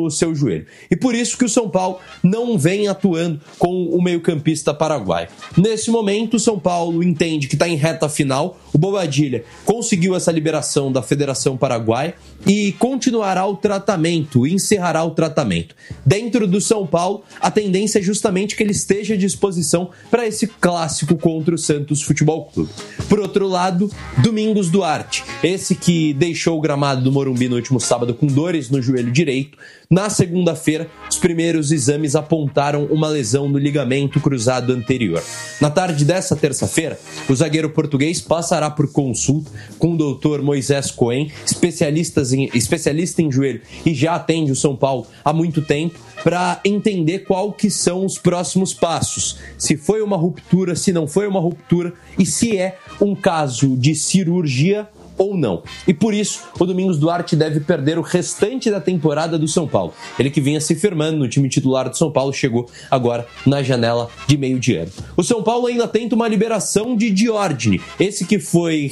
no seu joelho. E por isso que o São Paulo não vem atuando com o meio-campista paraguaio. Nesse momento, o São Paulo entende que está em reta final. O Bobadilla conseguiu essa liberação da Federação Paraguaia e continuará o tratamento, encerrará o tratamento. Dentro do São Paulo, a tendência é justamente que ele esteja à disposição para esse clássico contra o Santos Futebol Clube. Por outro lado, Domingos Duarte, esse que deixou o gramado do Morumbi no último sábado com dores no joelho direito. Na segunda-feira, os primeiros exames apontaram uma lesão no ligamento cruzado anterior. Na tarde dessa terça-feira, o zagueiro português passará por consulta com o doutor Moisés Cohen, especialista em joelho e já atende o São Paulo há muito tempo, para entender qual que são os próximos passos. Se foi uma ruptura, se não foi uma ruptura e se é um caso de cirurgia ou não. E por isso, o Domingos Duarte deve perder o restante da temporada do São Paulo. Ele que vinha se firmando no time titular do São Paulo, chegou agora na janela de meio de ano. O São Paulo ainda tenta uma liberação de Diordini, esse que foi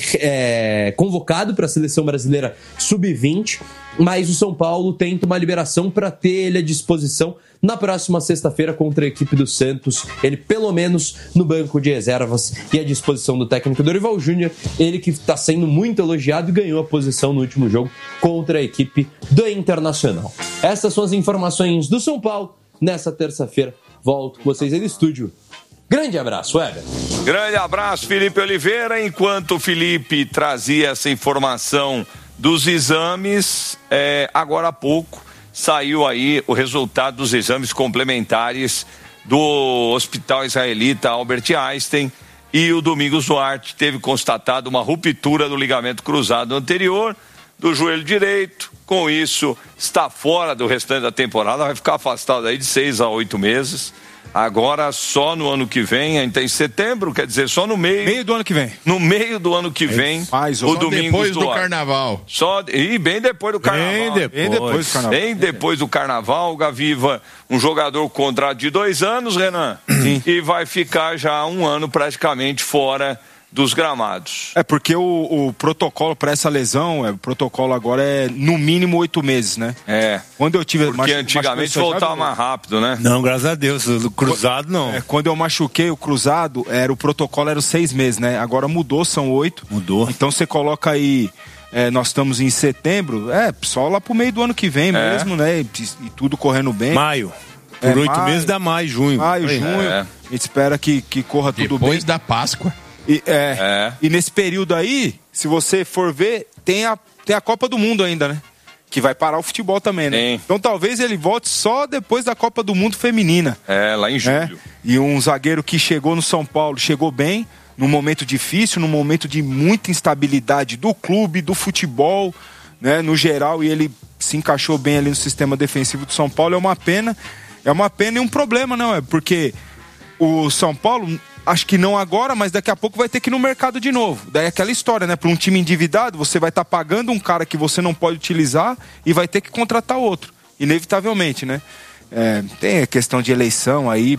convocado para a Seleção Brasileira Sub-20, mas o São Paulo tenta uma liberação para ter ele à disposição na próxima sexta-feira contra a equipe do Santos, ele pelo menos no banco de reservas e à disposição do técnico Dorival Júnior, ele que está sendo muito elogiado e ganhou a posição no último jogo contra a equipe do Internacional. Essas são as informações do São Paulo. Nessa terça-feira, volto com vocês aí no estúdio. Grande abraço, Weber. Grande abraço, Felipe Oliveira. Enquanto o Felipe trazia essa informação dos exames, agora há pouco saiu aí o resultado dos exames complementares do Hospital Israelita Albert Einstein e o Domingos Duarte teve constatado uma ruptura do ligamento cruzado anterior do joelho direito. Com isso, está fora do restante da temporada, vai ficar afastado aí de 6 a 8 meses. Agora só no ano que vem, a gente tem setembro, quer dizer, só no meio do ano que vem. No meio do ano que vem, o Domingos depois Duarte. Do carnaval. Bem depois do carnaval. Bem depois do carnaval, o Gaviva, um jogador com contrato de 2 anos, Renan, e vai ficar já 1 ano praticamente fora dos gramados. Porque o protocolo para essa lesão, o protocolo agora é no mínimo 8 meses, né? Quando eu tive... Porque antigamente voltava mais rápido, né? Não, graças a Deus, o cruzado não. Quando eu machuquei o cruzado, o protocolo era os 6 meses, né? Agora mudou, são 8. Mudou. Então você coloca aí, nós estamos em setembro, só lá pro meio do ano que vem mesmo, né? E tudo correndo bem. Maio. Por 8 meses dá maio, junho. Maio, junho. A gente espera que corra tudo bem. Depois da Páscoa. E nesse período aí, se você for ver, tem a Copa do Mundo ainda, né? Que vai parar o futebol também, né? Sim. Então talvez ele volte só depois da Copa do Mundo feminina. Lá em julho. E um zagueiro que chegou no São Paulo, chegou bem, num momento difícil, num momento de muita instabilidade do clube, do futebol, né? No geral, e ele se encaixou bem ali no sistema defensivo do São Paulo. É uma pena e um problema, não é? Porque o São Paulo... Acho que não agora, mas daqui a pouco vai ter que ir no mercado de novo. Daí é aquela história, né? Para um time endividado, você vai estar pagando um cara que você não pode utilizar e vai ter que contratar outro, inevitavelmente, né? Tem a questão de eleição aí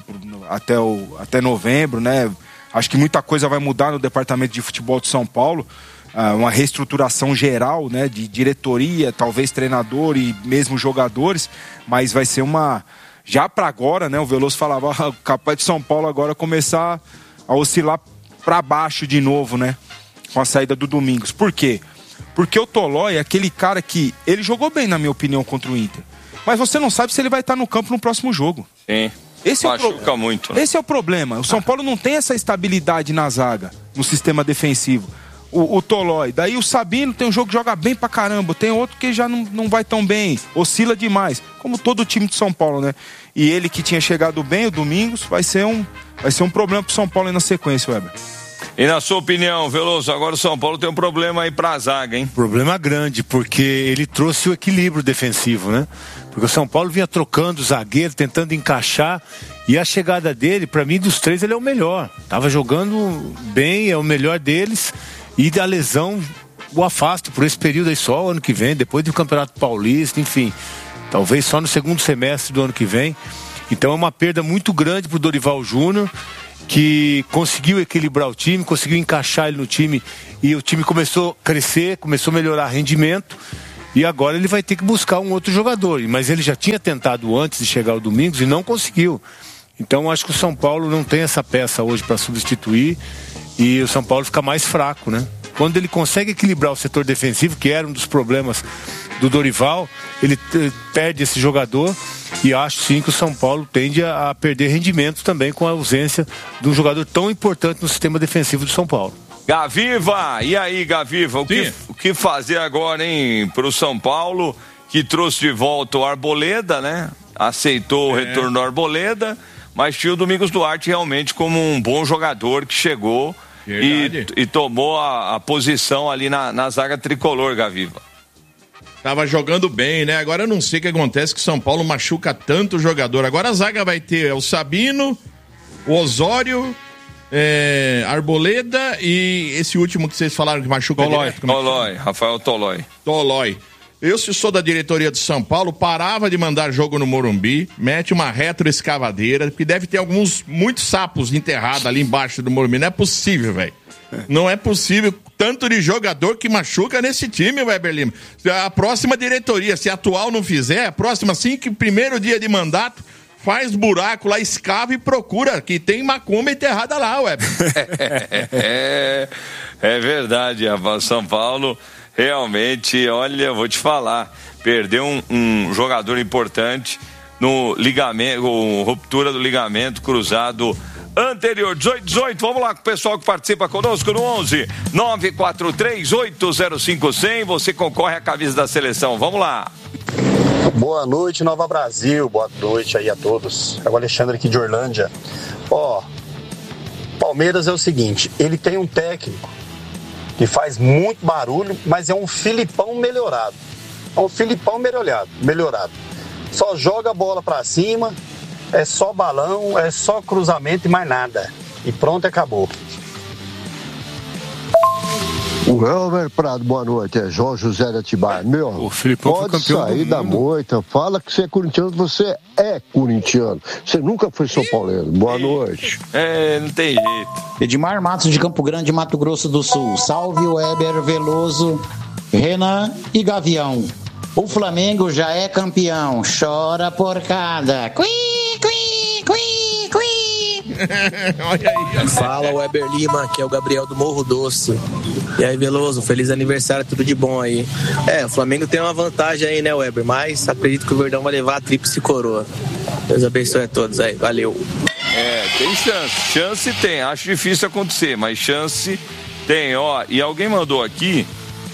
até novembro, né? Acho que muita coisa vai mudar no departamento de futebol de São Paulo. Uma reestruturação geral, né? De diretoria, talvez treinador e mesmo jogadores, mas vai ser uma... Já para agora, né? O Veloso falava, capaz de São Paulo agora começar a oscilar para baixo de novo, né? Com a saída do Domingos. Por quê? Porque o Tolói é aquele cara que... Ele jogou bem, na minha opinião, contra o Inter. Mas você não sabe se ele vai estar no campo no próximo jogo. Sim. Machuca muito. Esse é o problema. O São Paulo não tem essa estabilidade na zaga, no sistema defensivo. O Tolói. Daí o Sabino tem um jogo que joga bem pra caramba. Tem outro que já não vai tão bem. Oscila demais. Como todo o time de São Paulo, né? E ele que tinha chegado bem, o Domingos, vai ser um problema pro São Paulo aí na sequência, Weber. E na sua opinião, Veloso, agora o São Paulo tem um problema aí pra zaga, hein? Problema grande, porque ele trouxe o equilíbrio defensivo, né? Porque o São Paulo vinha trocando o zagueiro, tentando encaixar, e a chegada dele, pra mim, dos 3, ele é o melhor. Tava jogando bem, é o melhor deles. E da lesão o afasta por esse período aí só, ano que vem, depois do Campeonato Paulista, enfim, talvez só no segundo semestre do ano que vem. Então é uma perda muito grande pro Dorival Júnior, que conseguiu equilibrar o time, conseguiu encaixar ele no time, e o time começou a crescer, começou a melhorar rendimento, E agora ele vai ter que buscar um outro jogador. Mas ele já tinha tentado antes de chegar o Domingos e não conseguiu. Então acho que o São Paulo não tem essa peça hoje para substituir e o São Paulo fica mais fraco, né? Quando ele consegue equilibrar o setor defensivo, que era um dos problemas do Dorival, ele perde esse jogador e acho sim que o São Paulo tende a perder rendimento também com a ausência de um jogador tão importante no sistema defensivo do São Paulo. Gaviva, e aí, Gaviva, o que fazer agora, hein, pro São Paulo, que trouxe de volta o Arboleda, né? Aceitou o retorno do Arboleda, mas tinha o Domingos Duarte realmente como um bom jogador que chegou e tomou a posição ali na zaga tricolor, Gaviva. Tava jogando bem, né? Agora eu não sei o que acontece que o São Paulo machuca tanto o jogador. Agora a zaga vai ter o Sabino, o Osório, Arboleda e esse último que vocês falaram que machuca direto. Tolói, Rafael Tolói. Eu, se sou da diretoria de São Paulo, parava de mandar jogo no Morumbi, mete uma retroescavadeira, porque deve ter muitos sapos enterrados ali embaixo do Morumbi. Não é possível, velho. Não é possível tanto de jogador que machuca nesse time, Weber Lima. A próxima diretoria, se a atual não fizer, a próxima, assim que primeiro dia de mandato, faz buraco lá, escava e procura, que tem macumba enterrada lá, Weber. É verdade, rapaz. São Paulo realmente, olha, vou te falar, perdeu um jogador importante no ligamento, ruptura do ligamento cruzado anterior. 18, vamos lá com o pessoal que participa conosco no 11 943 805 100. Você concorre à camisa da seleção. Vamos lá. Boa noite, Nova Brasil. Boa noite aí a todos. É o Alexandre aqui de Orlândia. Palmeiras é o seguinte, ele tem um técnico que faz muito barulho, mas é um Filipão melhorado. É um Filipão melhorado. Só joga a bola pra cima, é só balão, é só cruzamento e mais nada. E pronto, acabou. O Elber Prado, boa noite, é João José de Atibaia. O Filipão foi campeão sair da moita, fala que você é corintiano, você é corintiano. Você nunca foi São Pauleiro. Boa noite. Não tem jeito. Edmar Matos de Campo Grande, Mato Grosso do Sul. Salve Weber, Veloso, Renan e Gavião. O Flamengo já é campeão. Chora porcada. Cui, cui, cui, cui. Olha aí. Fala, Weber Lima, que é o Gabriel do Morro Doce. E aí, Veloso, feliz aniversário, tudo de bom aí. O Flamengo tem uma vantagem aí, né, Weber? Mas acredito que o Verdão vai levar a tríplice coroa. Deus abençoe a todos aí, valeu. Tem chance tem, acho difícil acontecer, mas chance tem, e alguém mandou aqui,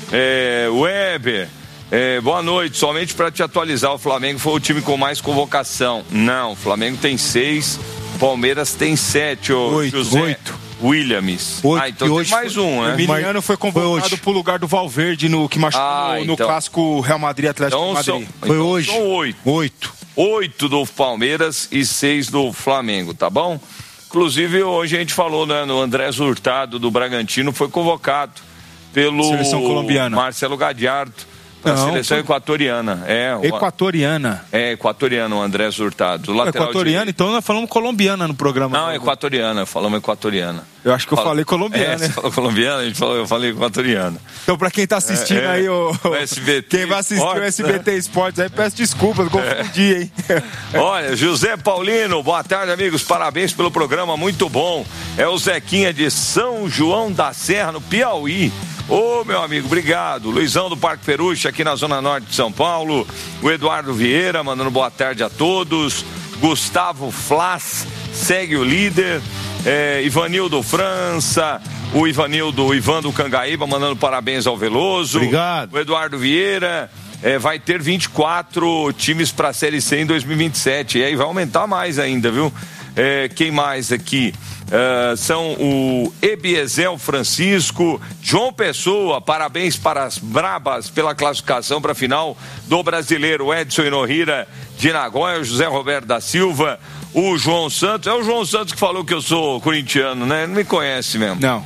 Weber, boa noite, somente para te atualizar, o Flamengo foi o time com mais convocação. Não, o Flamengo tem 6, Palmeiras tem 7, José 8. Williams. 8, então tem mais um, né? O Emiliano foi convocado pro lugar do Valverde que machucou no clássico Real Madrid Atlético de Madrid. Foi hoje. São 8 do Palmeiras e 6 do Flamengo, tá bom? Inclusive, hoje a gente falou, né, no Andrés Hurtado do Bragantino, foi convocado pelo seleção colombiana. Marcelo Gadiardo, a seleção equatoriana. Equatoriana. Equatoriano, o Andrés Hurtado. Equatoriana, então nós falamos colombiana no programa. Não, equatoriana, falamos equatoriana. Eu acho que eu falei colombiana. Você falou colombiana, eu falei equatoriana. Então, pra quem tá assistindo aí, o SBT, quem vai assistir o SBT Esportes aí, peço desculpas, eu confundi, hein? Olha, José Paulino, boa tarde, amigos, parabéns pelo programa, muito bom. É o Zequinha de São João da Serra, no Piauí. Meu amigo, obrigado. Luizão do Parque Peruche, aqui na Zona Norte de São Paulo. O Eduardo Vieira, mandando boa tarde a todos. Gustavo Flas, segue o líder. Ivanildo França, o Ivan do Cangaíba, mandando parabéns ao Veloso. Obrigado. O Eduardo Vieira. Vai ter 24 times para a Série C em 2027. E aí vai aumentar mais ainda, viu? Quem mais aqui? São o Ebiezel Francisco, João Pessoa, parabéns para as Brabas pela classificação para a final do Brasileiro. Edson Inohira de Nagoya, o José Roberto da Silva, o João Santos. É o João Santos que falou que eu sou corintiano, né? Não me conhece mesmo. Não.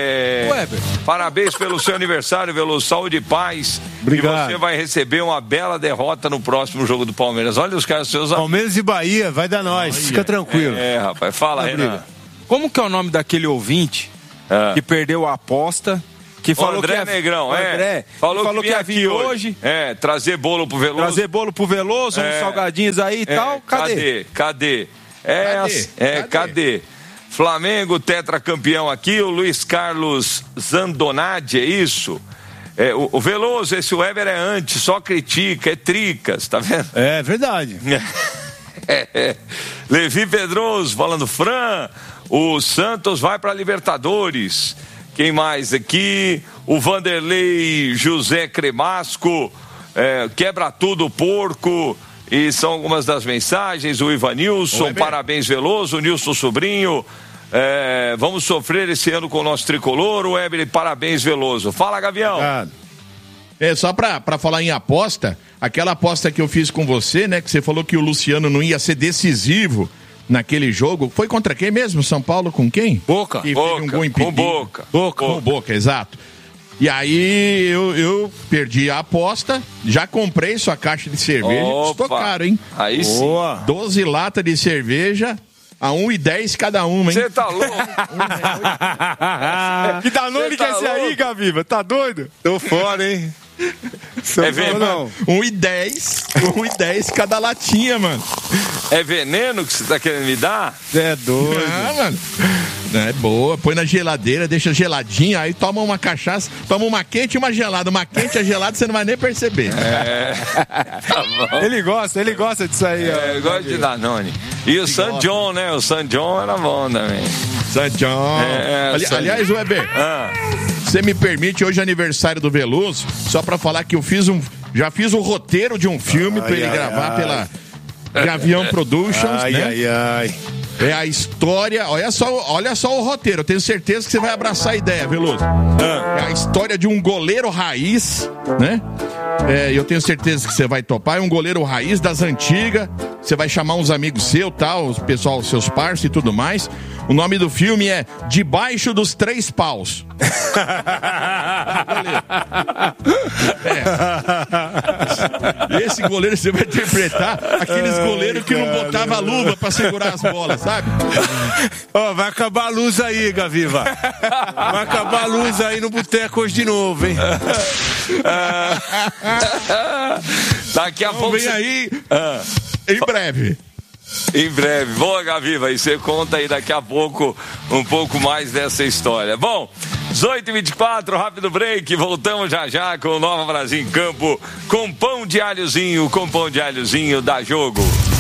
Parabéns pelo seu aniversário, Veloso, saúde e paz. Obrigado. E você vai receber uma bela derrota no próximo jogo do Palmeiras. Olha os caras seus. Palmeiras e Bahia, vai dar nós, fica tranquilo. Rapaz, fala, Renan. Como que é o nome daquele ouvinte que perdeu a aposta Que falou André que Negrão, André, falou que ia vir hoje. Trazer bolo pro Veloso. Trazer bolo pro Veloso, uns salgadinhos aí e tal. Cadê? Cadê? Flamengo, tetracampeão aqui, o Luiz Carlos Zandonade, é isso? O Veloso, esse Weber é antes, só critica, é tricas, tá vendo? É verdade. Levi Pedroso falando, Fran, o Santos vai pra Libertadores. Quem mais aqui? O Vanderlei José Cremasco, quebra tudo porco. E são algumas das mensagens. O Ivanilson, parabéns Veloso. O Nilson Sobrinho, vamos sofrer esse ano com o nosso tricolor. O Weber, parabéns Veloso. Fala, Gavião. Só pra falar em aposta, aquela aposta que eu fiz com você, né? Que você falou que o Luciano não ia ser decisivo naquele jogo. Foi contra quem mesmo? São Paulo com quem? Boca. Que fez um gol impedido. Com Boca, exato. E aí eu perdi a aposta, já comprei sua caixa de cerveja. Estou caro, hein? Aí sim. 12 latas de cerveja a 1,10 cada uma, hein? Você tá louco? Que Danone que é esse aí, Gaviva? Tá doido? Tô fora, hein? Não. 1,10 cada latinha, mano. É veneno que você tá querendo me dar? É doido. Mano. É boa, põe na geladeira, deixa geladinha, aí toma uma cachaça, toma uma quente e uma gelada. Uma quente e a gelada você não vai nem perceber. Tá bom. Ele gosta disso aí, ó. Eu gosto de Danone. E o San John, né? O San John era bom também. San John. Aliás, Weber, você me permite, hoje é aniversário do Veloso, só pra falar que eu já fiz o roteiro de um filme pra ele gravar pela Gavião Productions, né? É a história, olha só o roteiro, eu tenho certeza que você vai abraçar a ideia, Veloso. É a história de um goleiro raiz, né? Eu tenho certeza que você vai topar, é um goleiro raiz das antigas, você vai chamar uns amigos seus, tal, o pessoal, seus parceiros e tudo mais. O nome do filme é Debaixo dos Três Paus. Esse goleiro você vai interpretar aqueles goleiros que não botavam luva pra segurar as bolas, sabe? Vai acabar a luz aí, Gaviva. Vai acabar a luz aí no boteco hoje de novo, hein? Daqui a pouco vem aí em breve. Em breve. Boa, Gaviva, e você conta aí daqui a pouco um pouco mais dessa história. Bom, 18h24, rápido break, voltamos já com o Nova Brasil em Campo, com pão de alhozinho da Jogo.